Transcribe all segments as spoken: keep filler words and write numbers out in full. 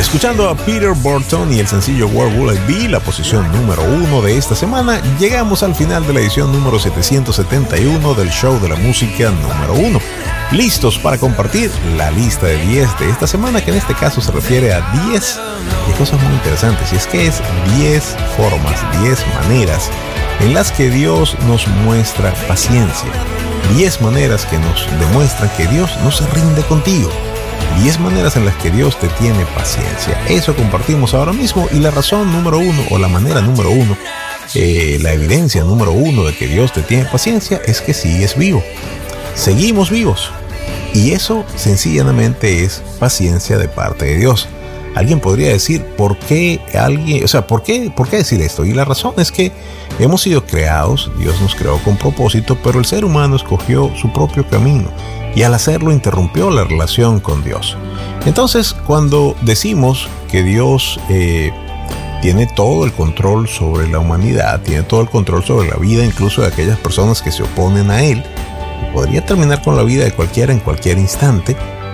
Escuchando a Peter Burton y el sencillo Where Will I Be, la posición número uno de esta semana, llegamos al final de la edición número setecientos setenta y uno del show de la música número uno. Listos para compartir la lista de diez de esta semana, que en este caso se refiere a diez de cosas muy interesantes, y es que es diez formas, diez maneras en las que Dios nos muestra paciencia, diez maneras que nos demuestran que Dios no se rinde contigo, diez maneras en las que Dios te tiene paciencia. Eso compartimos ahora mismo, y la razón número uno, o la manera número uno, eh, la evidencia número uno de que Dios te tiene paciencia es que sigues vivo. Seguimos vivos, y eso sencillamente es paciencia de parte de Dios. Alguien podría decir, ¿por qué alguien, o sea, ¿por qué, por qué decir esto? Y la razón es que hemos sido creados, Dios nos creó con propósito, pero el ser humano escogió su propio camino y al hacerlo interrumpió la relación con Dios. Entonces, cuando decimos que Dios eh, tiene todo el control sobre la humanidad, tiene todo el control sobre la vida, incluso de aquellas personas que se oponen a Él, podría terminar con la vida de cualquiera en cualquier instante,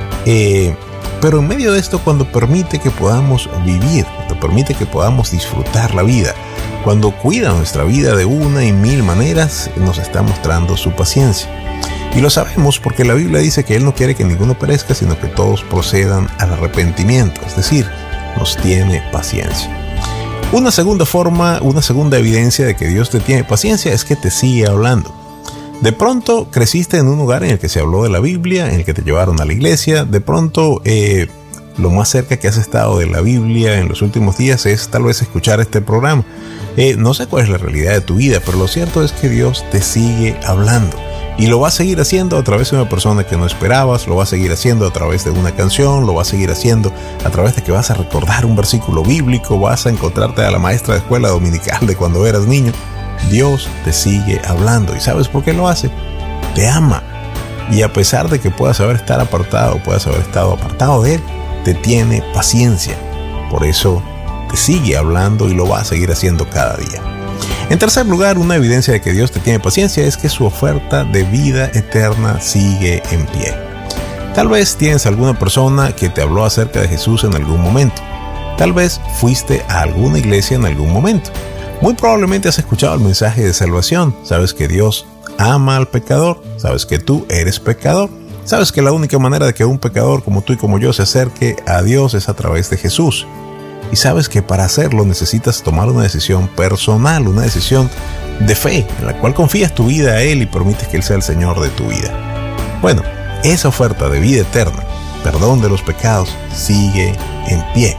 eh, pero en medio de esto, cuando permite que podamos vivir, cuando permite que podamos disfrutar la vida, cuando cuida nuestra vida de una y mil maneras, nos está mostrando su paciencia. Y lo sabemos porque la Biblia dice que Él no quiere que ninguno perezca, sino que todos procedan al arrepentimiento, es decir, nos tiene paciencia. Una segunda forma, una segunda evidencia de que Dios te tiene paciencia es que te sigue hablando. De pronto creciste en un lugar en el que se habló de la Biblia, en el que te llevaron a la iglesia. De pronto eh, lo más cerca que has estado de la Biblia en los últimos días es tal vez escuchar este programa. Eh, no sé cuál es la realidad de tu vida, pero lo cierto es que Dios te sigue hablando. Y lo va a seguir haciendo a través de una persona que no esperabas, lo va a seguir haciendo a través de una canción, lo va a seguir haciendo a través de que vas a recordar un versículo bíblico, vas a encontrarte a la maestra de escuela dominical de cuando eras niño. Dios te sigue hablando. ¿Y sabes por qué lo hace? Te ama. Y a pesar de que puedas haber estado apartado, puedas haber estado apartado de Él, te tiene paciencia. Por eso te sigue hablando y lo va a seguir haciendo cada día. En tercer lugar, una evidencia de que Dios te tiene paciencia es que su oferta de vida eterna sigue en pie. Tal vez tienes alguna persona que te habló acerca de Jesús en algún momento. Tal vez fuiste a alguna iglesia en algún momento. Muy probablemente has escuchado el mensaje de salvación. Sabes que Dios ama al pecador. Sabes que tú eres pecador. Sabes que la única manera de que un pecador como tú y como yo se acerque a Dios es a través de Jesús. Y sabes que para hacerlo necesitas tomar una decisión personal, una decisión de fe, en la cual confías tu vida a Él y permites que Él sea el Señor de tu vida. Bueno, esa oferta de vida eterna, perdón de los pecados, sigue en pie.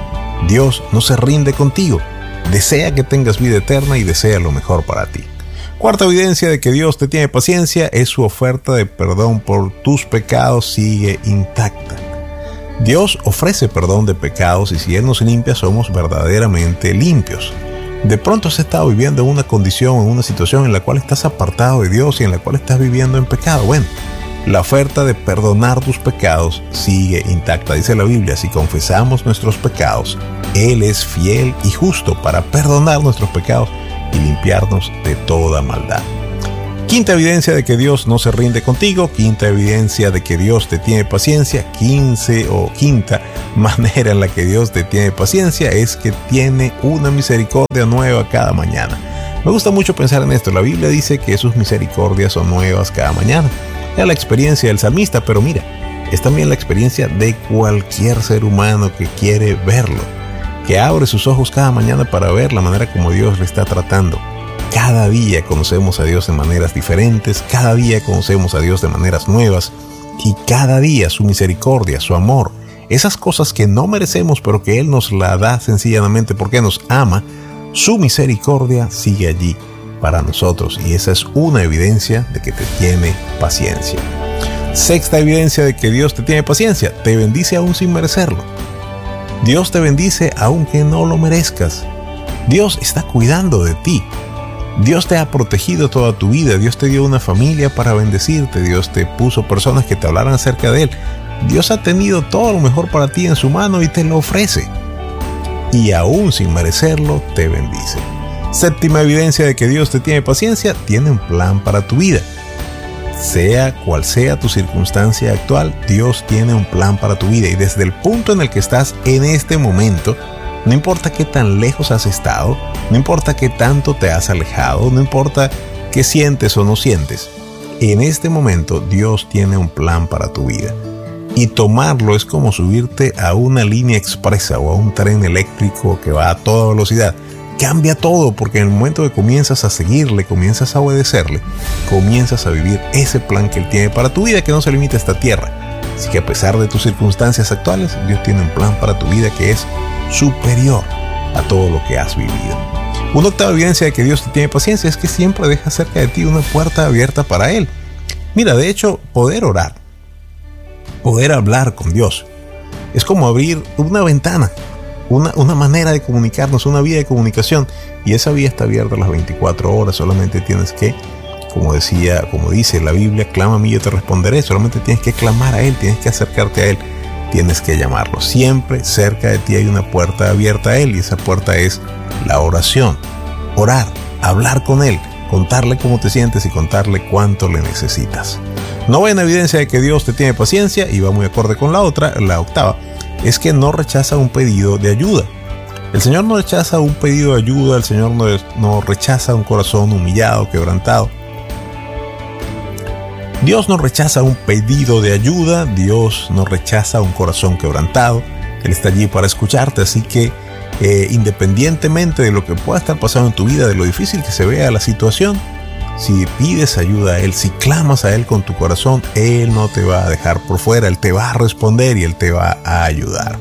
Dios no se rinde contigo. Desea que tengas vida eterna y desea lo mejor para ti. Cuarta evidencia de que Dios te tiene paciencia es su oferta de perdón por tus pecados sigue intacta. Dios ofrece perdón de pecados y si Él nos limpia somos verdaderamente limpios. De pronto has estado viviendo en una condición, en una situación en la cual estás apartado de Dios y en la cual estás viviendo en pecado. Bueno, la oferta de perdonar tus pecados sigue intacta. Dice la Biblia, si confesamos nuestros pecados, Él es fiel y justo para perdonar nuestros pecados y limpiarnos de toda maldad. Quinta evidencia de que Dios no se rinde contigo, quinta evidencia de que Dios te tiene paciencia, quince o quinta manera en la que Dios te tiene paciencia es que tiene una misericordia nueva cada mañana. Me gusta mucho pensar en esto. La Biblia dice que sus misericordias son nuevas cada mañana. Es la experiencia del salmista, pero mira, es también la experiencia de cualquier ser humano que quiere verlo, que abre sus ojos cada mañana para ver la manera como Dios le está tratando. Cada día conocemos a Dios de maneras diferentes, cada día conocemos a Dios de maneras nuevas y cada día su misericordia, su amor, esas cosas que no merecemos pero que Él nos la da sencillamente porque nos ama, su misericordia sigue allí para nosotros y esa es una evidencia de que te tiene paciencia. Sexta evidencia de que Dios te tiene paciencia, te bendice aún sin merecerlo. Dios te bendice aunque no lo merezcas. Dios está cuidando de ti. Dios te ha protegido toda tu vida. Dios te dio una familia para bendecirte. Dios te puso personas que te hablaran acerca de Él. Dios ha tenido todo lo mejor para ti en su mano y te lo ofrece. Y aún sin merecerlo, te bendice. Séptima evidencia de que Dios te tiene paciencia, tiene un plan para tu vida. Sea cual sea tu circunstancia actual, Dios tiene un plan para tu vida, y desde el punto en el que estás en este momento, no importa qué tan lejos has estado, no importa qué tanto te has alejado, no importa qué sientes o no sientes, en este momento Dios tiene un plan para tu vida. Y tomarlo es como subirte a una línea expresa o a un tren eléctrico que va a toda velocidad. Cambia todo, porque en el momento que comienzas a seguirle, comienzas a obedecerle, comienzas a vivir ese plan que Él tiene para tu vida, que no se limita a esta tierra. Así que a pesar de tus circunstancias actuales, Dios tiene un plan para tu vida que es superior a todo lo que has vivido. Una octava evidencia de que Dios te tiene paciencia es que siempre deja cerca de ti una puerta abierta para Él. Mira, de hecho, poder orar, poder hablar con Dios, es como abrir una ventana, una, una manera de comunicarnos, una vía de comunicación, y esa vía está abierta las veinticuatro horas. Solamente tienes que, como decía, como dice la Biblia, clama a mí y yo te responderé. Solamente tienes que clamar a Él, tienes que acercarte a Él, tienes que llamarlo. Siempre cerca de ti hay una puerta abierta a Él, y esa puerta es la oración. Orar, hablar con Él, contarle cómo te sientes y contarle cuánto le necesitas. Novena evidencia de que Dios te tiene paciencia, y va muy acorde con la otra, la octava, es que no rechaza un pedido de ayuda. El Señor no rechaza un pedido de ayuda, el Señor no, no rechaza un corazón humillado, quebrantado. Dios no rechaza un pedido de ayuda, Dios no rechaza un corazón quebrantado. Él está allí para escucharte, así que eh, independientemente de lo que pueda estar pasando en tu vida, de lo difícil que se vea la situación, si pides ayuda a Él, si clamas a Él con tu corazón, Él no te va a dejar por fuera, Él te va a responder y Él te va a ayudar.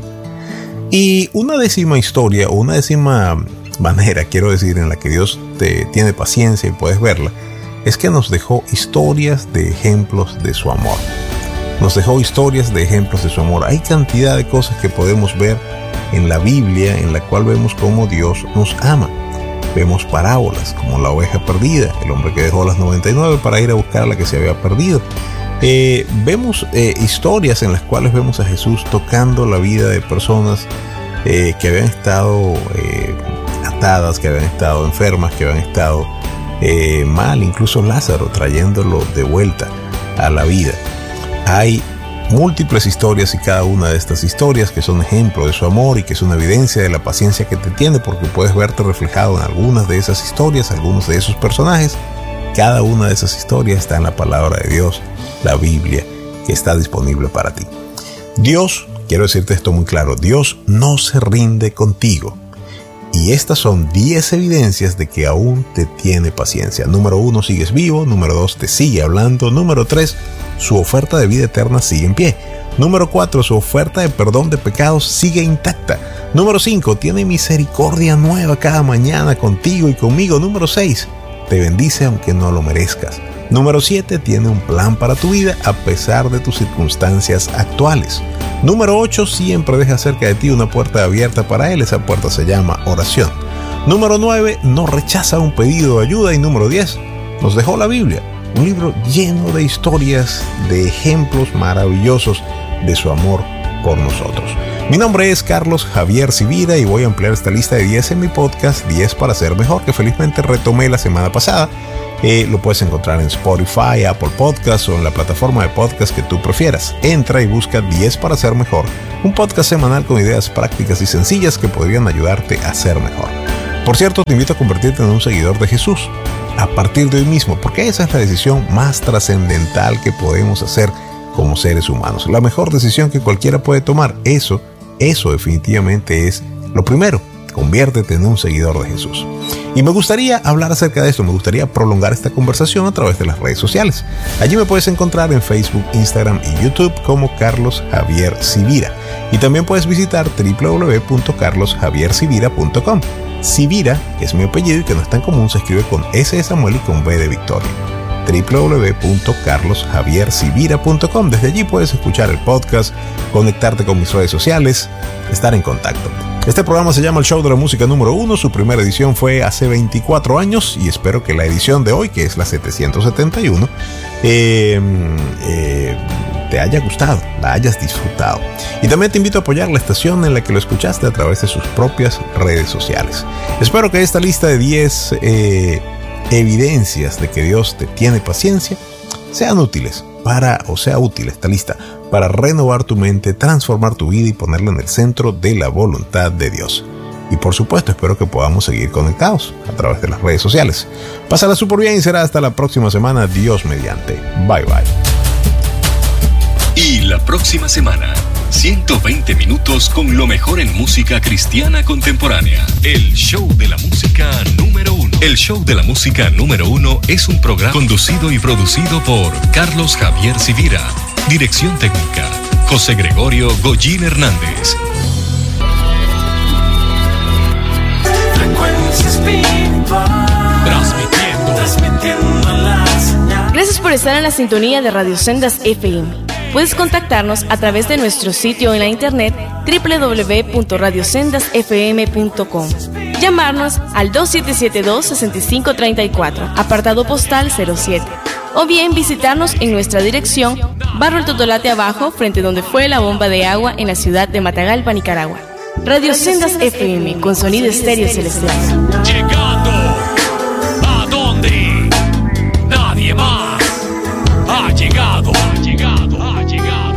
Y una décima historia, o una décima manera, quiero decir, en la que Dios te tiene paciencia y puedes verla, es que nos dejó historias de ejemplos de su amor. Nos dejó historias de ejemplos de su amor. Hay cantidad de cosas que podemos ver en la Biblia, en la cual vemos cómo Dios nos ama. Vemos parábolas como la oveja perdida, el hombre que dejó las noventa y nueve para ir a buscar a la que se había perdido. Eh, vemos eh, historias en las cuales vemos a Jesús tocando la vida de personas eh, que habían estado eh, atadas, que habían estado enfermas, que habían estado eh, mal, incluso Lázaro, trayéndolo de vuelta a la vida. Hay múltiples historias, y cada una de estas historias que son ejemplo de su amor y que es una evidencia de la paciencia que te tiene, porque puedes verte reflejado en algunas de esas historias, algunos de esos personajes. Cada una de esas historias está en la palabra de Dios, la Biblia, que está disponible para ti. Dios, quiero decirte esto muy claro, Dios no se rinde contigo. Y estas son diez evidencias de que aún te tiene paciencia. Número uno, sigues vivo. Número dos, te sigue hablando. Número tres, su oferta de vida eterna sigue en pie. Número cuatro, su oferta de perdón de pecados sigue intacta. Número cinco, tiene misericordia nueva cada mañana contigo y conmigo. Número seis, te bendice aunque no lo merezcas. Número siete, tiene un plan para tu vida a pesar de tus circunstancias actuales. Número ocho, siempre deja cerca de ti una puerta abierta para Él. Esa puerta se llama oración. Número nueve, no rechaza un pedido de ayuda. Y número diez, nos dejó la Biblia, un libro lleno de historias, de ejemplos maravillosos de su amor por nosotros. Mi nombre es Carlos Javier Sivira y voy a ampliar esta lista de diez en mi podcast diez para ser mejor, que felizmente retomé la semana pasada. Eh, lo puedes encontrar en Spotify, Apple Podcasts o en la plataforma de podcast que tú prefieras. Entra y busca diez para ser mejor, un podcast semanal con ideas prácticas y sencillas que podrían ayudarte a ser mejor. Por cierto, te invito a convertirte en un seguidor de Jesús a partir de hoy mismo, porque esa es la decisión más trascendental que podemos hacer como seres humanos. La mejor decisión que cualquiera puede tomar. Eso, eso definitivamente es lo primero. Conviértete en un seguidor de Jesús. Y me gustaría hablar acerca de esto, me gustaría prolongar esta conversación a través de las redes sociales. Allí me puedes encontrar en Facebook, Instagram y YouTube como Carlos Javier Sivira. Y también puedes visitar w w w punto carlos javier sivira punto com. Sivira, que es mi apellido y que no es tan común, se escribe con S de Samuel y con B de Victoria. w w w punto carlos javier sivira punto com. Desde allí puedes escuchar el podcast, conectarte con mis redes sociales, estar en contacto. Este programa se llama El Show de la Música número uno. Su primera edición fue hace veinticuatro años y espero que la edición de hoy, que es la setecientos setenta y uno, eh, eh, te haya gustado, la hayas disfrutado. Y también te invito a apoyar la estación en la que lo escuchaste a través de sus propias redes sociales. Espero que esta lista de diez eh, evidencias de que Dios te tiene paciencia sean útiles para, o sea útil esta lista, para renovar tu mente, transformar tu vida y ponerla en el centro de la voluntad de Dios. Y por supuesto, espero que podamos seguir conectados a través de las redes sociales. Pásala súper bien y será hasta la próxima semana, Dios mediante. Bye bye. Y la próxima semana, ciento veinte minutos con lo mejor en música cristiana contemporánea. El show de la música número uno. El show de la música número uno es un programa conducido y producido por Carlos Javier Civira. Dirección técnica, José Gregorio Goyín Hernández. Transmitiendo. Gracias por estar en la sintonía de Radio Sendas F M. Puedes contactarnos a través de nuestro sitio en la internet doble u doble u doble u punto radio sendas f m punto com. Llamarnos al dos siete siete dos, seis cinco tres cuatro, apartado postal cero siete. O bien visitarnos en nuestra dirección, Barrio El Totolate Abajo, frente donde fue la bomba de agua en la ciudad de Matagalpa, Nicaragua. Radio Sendas F M, con sonido estéreo celestial. Llegando a donde nadie más ha llegado, ha llegado, ha llegado.